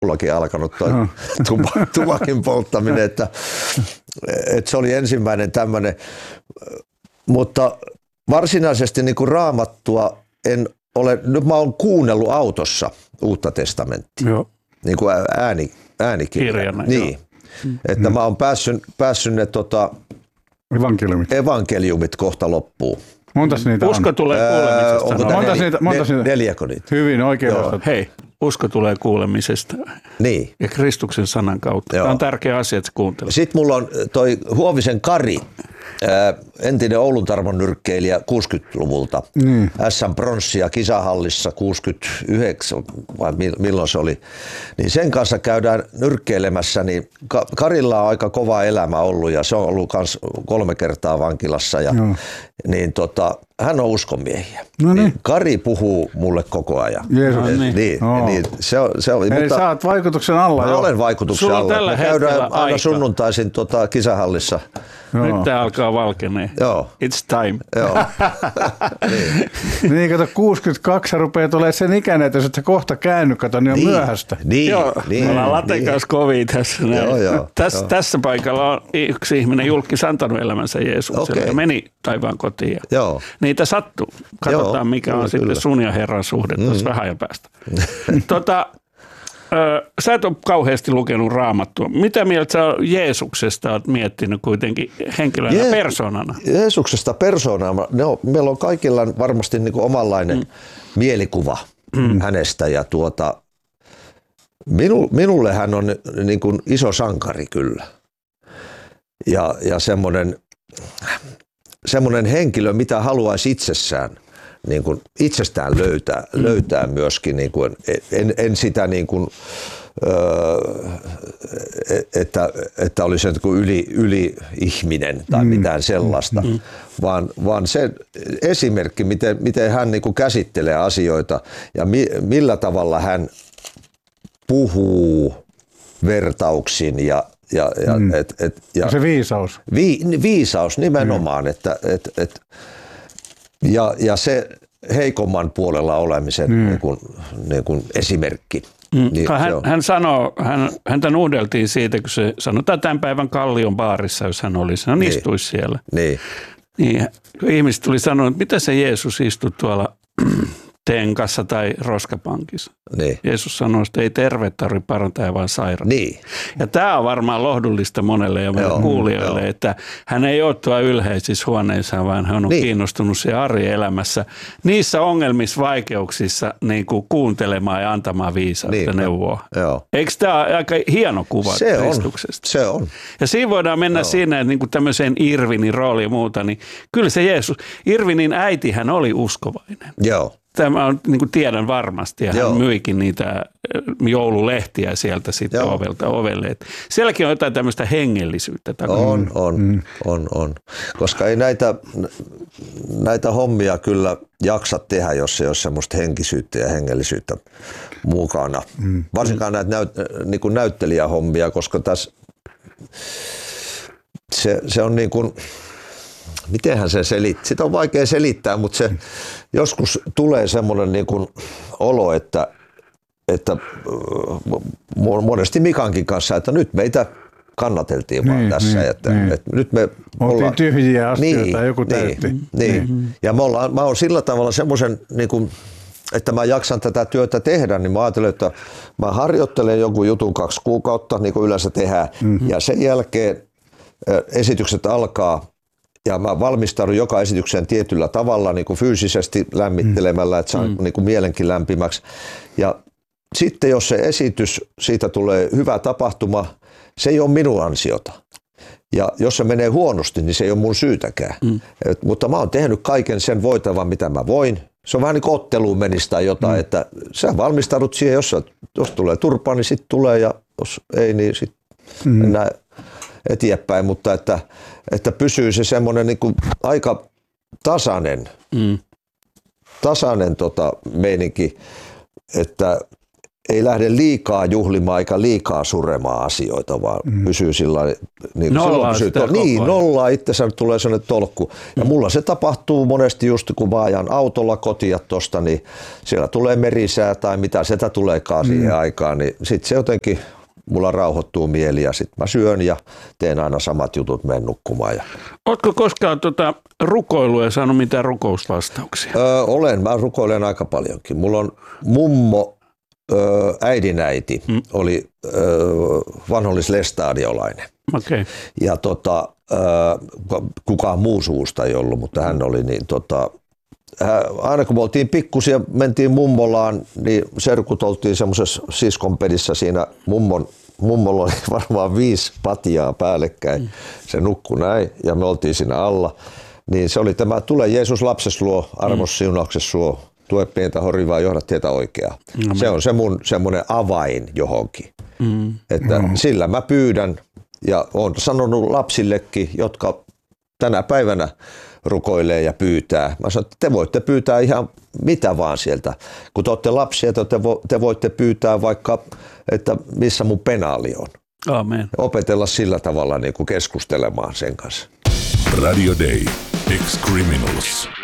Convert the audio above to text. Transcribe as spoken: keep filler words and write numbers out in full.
mullakin alkanut toi tupa, tupakin polttaminen, että, että se oli ensimmäinen tämmöinen, mutta varsinaisesti niin kuin Raamattua en ole, nyt mä oon kuunnellut autossa Uutta testamenttia, joo. Niin kuin ääni, äänikirjana. Kirjana, niin, joo. Että mm. mä oon päässyt, päässyt ne tota, evankeliumit. evankeliumit kohta loppuun. Montas niitä Usko on? tulee kuulemisesta. Onko no. montas nel, niitä, montas nel, niitä? Neljäkö niitä? Hyvin, oikein vastattu. Hei, usko tulee kuulemisesta. Niin. Ja Kristuksen sanan kautta. Joo. Tämä on tärkeä asia, että kuuntelet. Sitten mulla on toi Huovisen Kari, ää, entinen Oulun Tarmon nyrkkeilijä kuusikymmentäluvulta. Mm. S M pronssia kisahallissa kuusikymmentäyhdeksän, vai milloin se oli. Niin sen kanssa käydään nyrkkeilemässä, niin Karilla on aika kova elämä ollut ja se on ollut myös kolme kertaa vankilassa. Ja, no. Niin tota, hän on uskonmiehiä. No niin. Kari puhuu mulle koko ajan. Jeesus. Et, niin. Niin, oh. niin, se on, se on, Eli mutta sä oot vaikutuksen alla. Mä jo. olen vaikutuksen Sulla alla. Me käydään aina aika. sunnuntaisin tota, kisahallissa. Joo. Nyt tää alkaa valkenee. Joo. It's time. Joo. niin. niin, kato, kuusikymmentäkaksi rupeaa tulemaan sen ikäinen, että jos et sä kohta käänny, kato, niin on niin. myöhäistä. Niin. Joo, niin. me ollaan laten niin. kanssa kovia tässä. Joo, joo, Täs, joo. Tässä paikalla on yksi ihminen julkis antanut elämänsä Jeesukselle okay. ja meni taivaan kotiin. Joo. Niitä sattuu. Katsotaan, joo, mikä on kyllä, sitten sun ja Herran suhde mm. tuossa vähän ja päästä. tota, Sä et ole kauheasti lukenut Raamattua. Mitä mieltä sä Jeesuksesta olet miettinyt kuitenkin henkilönä ja Je- persoonana? Jeesuksesta persoonana. No, meillä on kaikilla varmasti niin kuin omanlainen mm. mielikuva mm. hänestä. Ja tuota, minu, minulle hän on niin kuin iso sankari kyllä. Ja, ja semmoinen, semmoinen henkilö, mitä haluaisi itsessään. Niin kuin itsestään löytää, löytää myöskin, niin kuin, en, en sitä niin kuin, että, että olisi yli, yli ihminen tai mitään sellaista, mm. vaan, vaan se esimerkki, miten, miten hän niin kuin käsittelee asioita ja mi, millä tavalla hän puhuu vertauksin ja Ja, ja, mm. et, et, ja se viisaus. Vi, viisaus nimenomaan, mm. että et, et, ja, ja se heikomman puolella olemisen mm. niin kuin, niin kuin esimerkki. Mm. Niin hän, hän sanoo, hän, häntä nuhdeltiin siitä, kun se sanotaan tämän päivän Kallion baarissa, jos hän olisi, hän niin. istuisi siellä. Niin. Niin, ihmiset tuli sanoa, että mitä se Jeesus istui tuolla tenkassa tai roskapankissa. Niin. Jeesus sanoi, että ei terve tarvitse parantaa, vaan sairaat. Niin. Ja tämä on varmaan lohdullista monelle ja monelle kuulijoille, joo. että hän ei ole tuolla ylhäisissä huoneissa, vaan hän on niin. kiinnostunut siellä arjen-elämässä niissä ongelmissa, vaikeuksissa niin kuin kuuntelemaan ja antamaan viisautta niin. neuvoa. Joo. Eikö tämä ole aika hieno kuva se Kristuksesta? On. Se on. Ja siinä voidaan mennä joo. siinä, että niin kuin tämmöiseen Irvinin rooliin ja muuta, niin kyllä se Jeesus, Irvinin äiti hän oli uskovainen. Joo. Tämä on, niin kuin tiedän varmasti, ja hän Joo. myikin niitä joululehtiä sieltä sitten ovelta ovelle. Et sielläkin on jotain tämmöistä hengellisyyttä takana. On, on, mm. on, on. Koska ei näitä, näitä hommia kyllä jaksa tehdä, jos ei ole semmoista henkisyyttä ja hengellisyyttä mukana. Mm. Varsinkaan näitä näyt, niin kuin näyttelijähommia, koska tässä se, se on niin kuin... Mitenhän se selittää? Sitä on vaikea selittää, mutta se joskus tulee semmoinen niin kuin olo, että, että monesti Mikankin kanssa, että nyt meitä kannateltiin niin, vaan tässä. Niin, että, niin. Että nyt me oltiin ollaan tyhjiä astioita, niin, joku täytti. Niin, niin. niin. Ja me ollaan, mä oon sillä tavalla semmoisen, niin kuin, että mä jaksan tätä työtä tehdä, niin mä ajattelen, että mä harjoittelen jonkun jutun kaksi kuukautta, niin kuin yleensä tehdään, mm-hmm. ja sen jälkeen esitykset alkaa. Ja mä valmistaudun joka esitykseen tietyllä tavalla niin kuin fyysisesti lämmittelemällä, että saan mm. niin kuin mielenkin lämpimäksi. Ja sitten jos se esitys, siitä tulee hyvä tapahtuma, se ei ole minun ansiota. Ja jos se menee huonosti, niin se ei ole mun syytäkään. Mm. Et, mutta mä oon tehnyt kaiken sen voitavan, mitä mä voin. Se on vähän niin kuin otteluun menisi tai jotain, mm. että sä valmistaudut siihen, jos, jos tulee turpaa, niin sitten tulee ja jos ei, niin sitten mm. mennään eteenpäin, mutta että, että pysyy se semmoinen niin kuin aika tasainen, mm. tasainen tota meininki, että ei lähde liikaa juhlimaan eikä liikaa suremaan asioita, vaan mm. pysyy sillä niin nollaa pysyy to, niin, nollaa itsensä, tulee sellainen tolkku. Ja mm. mulla se tapahtuu monesti just kun mä ajan autolla kotia tosta, niin siellä tulee merisää tai mitä sieltä tuleekaan mm. siihen aikaan, niin sit se jotenkin mulla rauhoittuu mieli ja sitten mä syön ja teen aina samat jutut, menen nukkumaan. Ja... Ootko koskaan tota rukoilua ja saanut mitään rukousvastauksia? Öö, olen, mä rukoilen aika paljonkin. Mulla on mummo, öö, äidinäiti, hmm. oli öö, vanhollislestadiolainen. Okay. Ja tota, öö, kukaan muu suusta ei ollut, mutta hän oli niin tota, aina kun me oltiin pikkusia, mentiin mummolaan, niin serkut oltiin semmoisessa siskonpedissä siinä mummon, mummolla oli varmaan viisi patjaa päällekkäin. Se nukkui näin ja me oltiin siinä alla. Niin se oli tämä Tule Jeesus lapses luo, armos siunauksessa suo, tue pientä horivaa, johda tietä oikeaa. Mm. Se on se mun semmoinen avain johonkin. Mm. Että mm. sillä mä pyydän ja olen sanonut lapsillekin, jotka tänä päivänä rukoilee ja pyytää. Mä sanon, että te voitte pyytää ihan mitä vaan sieltä. Kun te olette lapsia, te, vo, te voitte pyytää vaikka, että missä mun penaali on. Amen. Opetella sillä tavalla niin kuin keskustelemaan sen kanssa. Radio Day. Ex-Criminals.